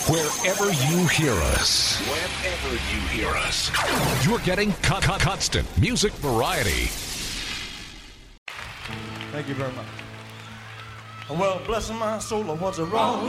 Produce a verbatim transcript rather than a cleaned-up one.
Wherever you hear us, wherever you hear us, you're getting con- con- constant music variety. Thank you very much. Well, bless my soul, what's wrong?